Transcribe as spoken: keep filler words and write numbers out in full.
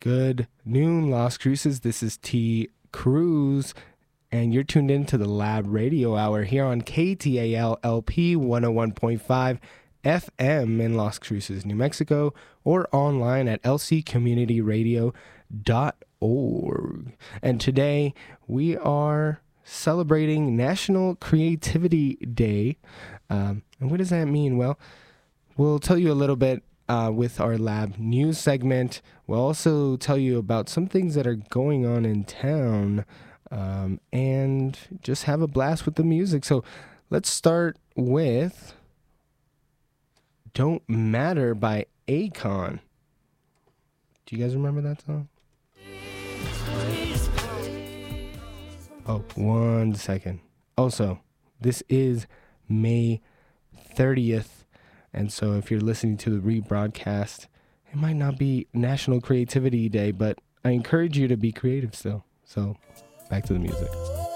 Good noon, Las Cruces. This is T. Cruz, and you're tuned in to the Lab Radio Hour here on K T A L L P one oh one point five F M in Las Cruces, New Mexico, or online at l c community radio dot org. And today we are celebrating National Creativity Day. Um, and what does that mean? Well, we'll tell you a little bit Uh, with our lab news segment. We'll also tell you about some things that are going on in town, um, and just have a blast with the music. So let's start with Don't Matter by Akon. Do you guys remember that song? Oh, one second. Also, this is May thirtieth. And so if you're listening to the rebroadcast, it might not be National Creativity Day, but I encourage you to be creative still. So back to the music.